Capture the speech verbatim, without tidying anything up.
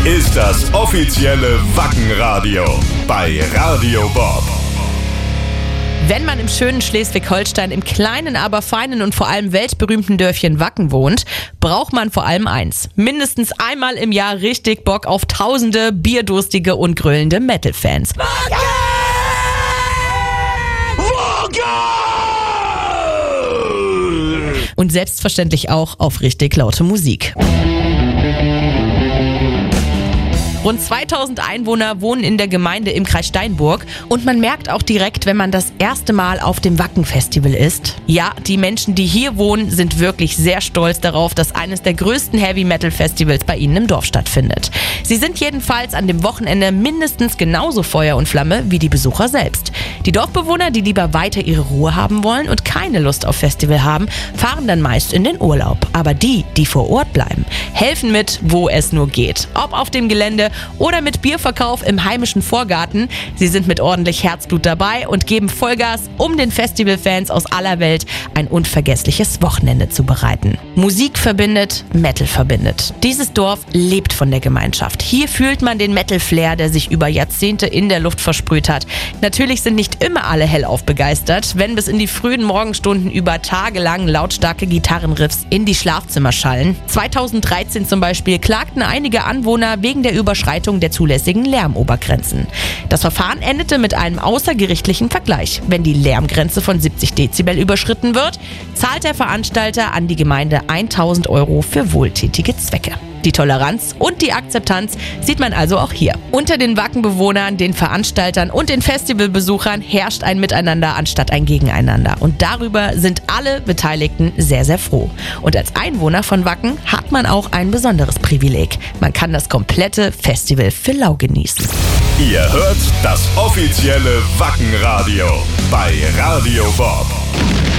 ist das offizielle Wackenradio bei Radio Bob. Wenn man im schönen Schleswig-Holstein im kleinen, aber feinen und vor allem weltberühmten Dörfchen Wacken wohnt, braucht man vor allem eins. Mindestens einmal im Jahr richtig Bock auf tausende bierdurstige und grölende Metal-Fans. Wacken! Wacken! Und selbstverständlich auch auf richtig laute Musik. Rund zweitausend Einwohner wohnen in der Gemeinde im Kreis Steinburg und man merkt auch direkt, wenn man das erste Mal auf dem Wacken-Festival ist. Ja, die Menschen, die hier wohnen, sind wirklich sehr stolz darauf, dass eines der größten Heavy-Metal-Festivals bei ihnen im Dorf stattfindet. Sie sind jedenfalls an dem Wochenende mindestens genauso Feuer und Flamme wie die Besucher selbst. Die Dorfbewohner, die lieber weiter ihre Ruhe haben wollen und keine Lust auf Festival haben, fahren dann meist in den Urlaub. Aber die, die vor Ort bleiben, helfen mit, wo es nur geht. Ob auf dem Gelände oder mit Bierverkauf im heimischen Vorgarten. Sie sind mit ordentlich Herzblut dabei und geben Vollgas, um den Festivalfans aus aller Welt ein unvergessliches Wochenende zu bereiten. Musik verbindet, Metal verbindet. Dieses Dorf lebt von der Gemeinschaft. Hier fühlt man den Metal-Flair, der sich über Jahrzehnte in der Luft versprüht hat. Natürlich sind nicht immer alle hellauf begeistert, wenn bis in die frühen Morgenstunden über Tage lang lautstarke Gitarrenriffs in die Schlafzimmer schallen. zweitausenddreizehn zum Beispiel klagten einige Anwohner wegen der Überschreitung der zulässigen Lärmobergrenzen. Das Verfahren endete mit einem außergerichtlichen Vergleich. Wenn die Lärmgrenze von siebzig Dezibel überschritten wird, zahlt der Veranstalter an die Gemeinde tausend Euro für wohltätige Zwecke. Die Toleranz und die Akzeptanz sieht man also auch hier. Unter den Wackenbewohnern, den Veranstaltern und den Festivalbesuchern herrscht ein Miteinander anstatt ein Gegeneinander. Und darüber sind alle Beteiligten sehr, sehr froh. Und als Einwohner von Wacken hat man auch ein besonderes Privileg. Man kann das komplette Festival für lau genießen. Ihr hört das offizielle Wackenradio bei Radio Bob.